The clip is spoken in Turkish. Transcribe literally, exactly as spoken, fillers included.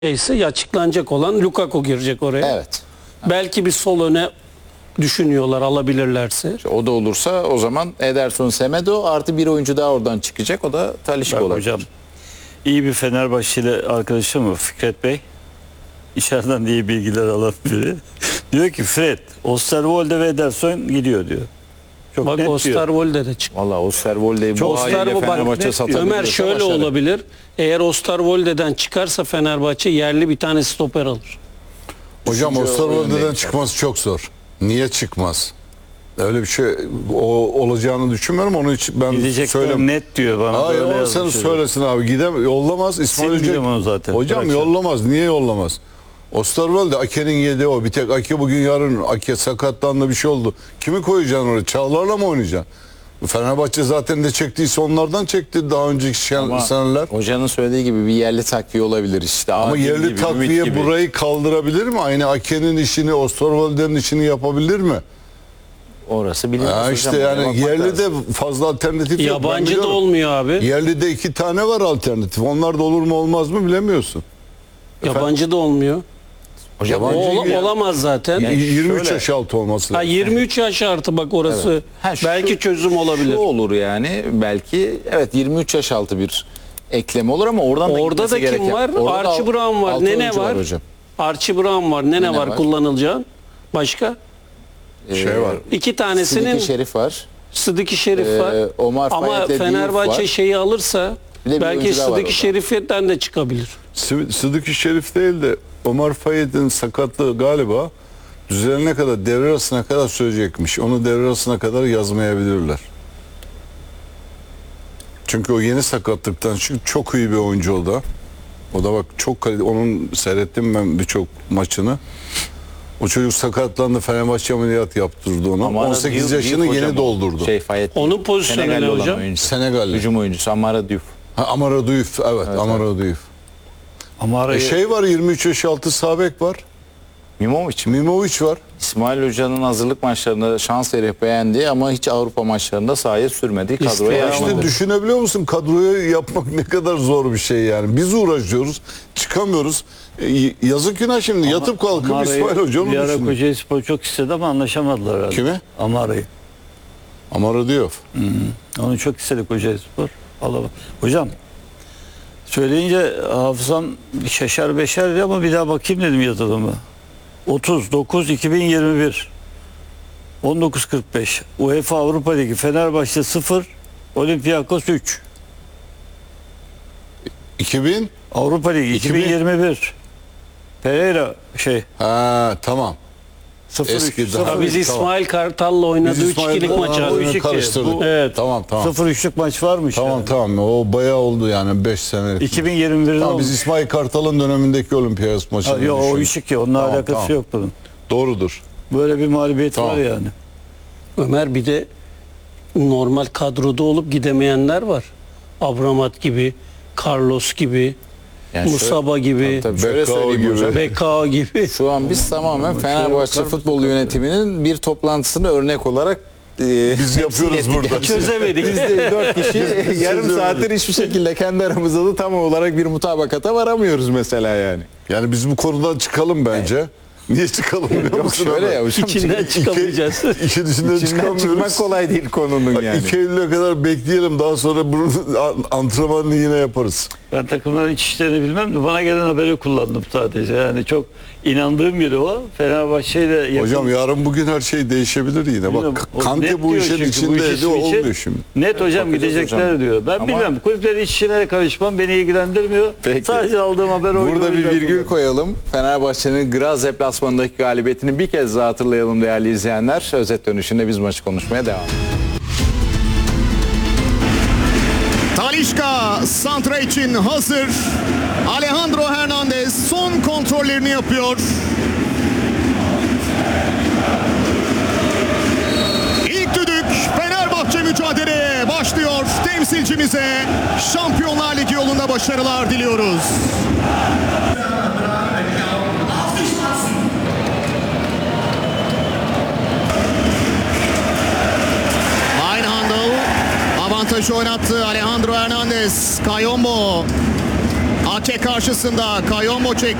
ise açıklanacak olan Lukaku girecek oraya. Evet. Belki bir sol öne düşünüyorlar alabilirlerse. O da olursa o zaman Ederson, Semedo artı bir oyuncu daha oradan çıkacak. O da Talisca Bak olacak. hocam, iyi bir Fenerbahçeli arkadaşım var Fikret Bey. İçeriden de iyi bilgiler alan biri. Diyor ki Fred, Osterwolde ve Ederson gidiyor diyor. Çok Bak net diyor. Osterwolde de çıktı. Valla Osterwolde'yi bu haliyle Osterwolde bak, Fenerbahçe net satabilir. Ömer şöyle olabilir. Eğer Osterwolde'den çıkarsa Fenerbahçe yerli bir tane stoper alır. Hocam Düşünce Osterwolde'den oyundayım. çıkması çok zor. Niye çıkmaz? Öyle bir şey o, olacağını düşünmüyorum. Onun için ben Gidecekler söyleyeyim. net diyor bana. Hayır böyle o sen yazmış. söylesin abi. Gidem yollamaz. İsmail Sil Hoca. biliyorum onu zaten. Hocam Bırak yollamaz. Niye yollamaz? Osterwolde Ake'nin yediği o. Bir tek Ake bugün yarın Ake sakatlandı bir şey oldu. Kimi koyacaksın oraya? Çağlar'la mı oynayacaksın? Fenerbahçe zaten de çektiyse onlardan çekti daha önceki şen- Ama seneler. hocanın söylediği gibi bir yerli takviye olabilir işte. Ama Adil yerli gibi, takviye Ümit gibi. burayı kaldırabilir mi? Aynı Ake'nin işini, Osterwolde'nin işini yapabilir mi? Orası bilinmez Ha hocam. işte Oraya yani bakmak yerli lazım. de fazla alternatif yok. ben Yabancı da biliyorum. olmuyor abi. Yerli de iki tane var alternatif. Onlar da olur mu olmaz mı bilemiyorsun. Yabancı da olmuyor. Hocam O Yabancı ola- gibi. olamaz zaten. Yani yirmi üç şöyle- yaş altı olması Ha, lazım. yirmi üç yaş artı bak orası. Ha, şu- belki çözüm olabilir. Şu olur yani belki evet yirmi üç yaş altı bir ekleme olur ama oradan da Orada gitmesi da kim gereken- var? Orada da Archie al- Brown var. altı Nene oyuncu var. hocam. Archie Brown var. Nene Nene var, var. kullanılacağın. Başka? Şey var. İki tanesinin Sıdıki Şerif var. Sıdıki Şerif Ee, var. Omar Ama Fayyad'le Diouf Fenerbahçe var. şeyi alırsa Bir de bir belki oyuncu daha var Sıdıki orada. Şerif'ten de çıkabilir. Sı- Sıdık-ı Şerif değil de Omar Fayyad'ın sakatlığı galiba düzelene kadar devre arasına kadar sürecekmiş. Onu devre arasına kadar yazmayabilirler. Çünkü o yeni sakatlıktan çünkü çok iyi bir oyuncu o da. O da bak çok kaliteli. Onun seyrettim ben birçok maçını. O çocuk sakatlandı. Fenerbahçe ameliyat yaptırdı onu. Amara on sekiz Diouf- yaşını Diouf yeni hocam o. doldurdu. Şey Fayyad. Onun pozisyonu Senegalli ne olan hocam? oyuncu. Senegalli. Hücum oyuncusu Amara Diouf. Ha, Amara Diouf. Evet, Amara Diouf. Ama E arayı şey var yirmi üç yaş altı sağ bek var. Mimovic mi? Mimovic var. İsmail Hoca'nın hazırlık maçlarında şans verip beğendi ama hiç Avrupa maçlarında sahaya sürmedi. Kadroya İsteyen Ya yazmadı. işte düşünebiliyor musun? Kadroyu yapmak ne kadar zor bir şey yani. Biz uğraşıyoruz, çıkamıyoruz. E, yazık günah şimdi yatıp kalkıp Amara'yı İsmail Hoca onu bir ara düşünüyor. Kocaeli Spor çok istedi ama anlaşamadılar herhalde. Kimi? Amara'yı. Amara Diouf. Onu çok istedi Kocaeli Spor. Alamam. Hocam söyleyince hafızam şaşar beşerdi ama bir daha bakayım dedim yazılıma. otuz dokuz iki bin yirmi bir on dokuz kırk beş UEFA Avrupa Ligi Fenerbahçe sıfır Olympiakos üç iki bin? Avrupa Ligi iki bin- iki bin yirmi bir Pereira şey Ha tamam. sıfır Eski üç daha- Ha, biz Tamam. İsmail Kartal'la oynadığı Biz üç İsmail ikilik maç Kartal'la abi. üç iki. karıştırdık. Bu- Evet. Tamam tamam. sıfır üçlük maç varmış. Tamam yani. tamam. O bayağı oldu yani beş sene. iki bin yirmi birde Tamam, olmuş. biz İsmail Kartal'ın dönemindeki Olimpiyat maçını Ha, yok o düşünüyoruz. üç iki onunla Tamam, alakası tamam. yok bunun. Doğrudur. Böyle bir mağlubiyet Tamam. var yani. Ömer bir de normal kadroda olup gidemeyenler var. Abramat gibi, Carlos gibi, Yani şöyle- Musaba gibi, Tabii şöyle Bekao söyleyeyim gibi. hocam. Bekao gibi. Şu an biz tamamen Fenerbahçe futbol yönetiminin bir toplantısını örnek olarak e, Biz yapıyoruz burada. Çözemedik. Biz de dört kişi yarım Çözemedik. saattir hiçbir şekilde kendi aramızda da tam olarak bir mutabakata varamıyoruz mesela yani. Yani biz bu konudan çıkalım bence. Niye çıkalım biliyor Yok musun? şöyle Ömer? ya hocam. İçinden çıkamayacağız. İki dışından İçinden çıkamıyoruz. çıkmak kolay değil konunun yani. iki Eylül'e kadar bekleyelim. Daha sonra bunun antrenmanını yine yaparız. Ben takımların iç işlerini bilmem de bana gelen haberi kullandım sadece. Yani çok inandığım biri o. Fenerbahçe'yle yakın. Hocam yarın bugün her şey değişebilir yine. Bilmiyorum, Bak o Kante net bu diyor işin çünkü, bu içindeydi işin olmuyor için şimdi. Net hocam bakacağız gidecekler hocam. diyor. Ben Ama- bilmem. Kulüplerin iç işlerine karışmam beni ilgilendirmiyor. Peki. Sadece aldığım haber oydu. Burada o bir yüzden virgül kullandım. koyalım. Fenerbahçe'nin Graz deplasmanındaki galibiyetini bir kez daha hatırlayalım değerli izleyenler. Özet dönüşünde biz maçı konuşmaya devam edelim. Talisca santra için hazır. Alejandro Hernandez son kontrollerini yapıyor. İlk düdük Fenerbahçe mücadeleye başlıyor. Temsilcimize Şampiyonlar Ligi yolunda başarılar diliyoruz. Aynhandel avantajı oynattı Alejandro Hernandez. Kayombo Ake karşısında. Kayombo çekti.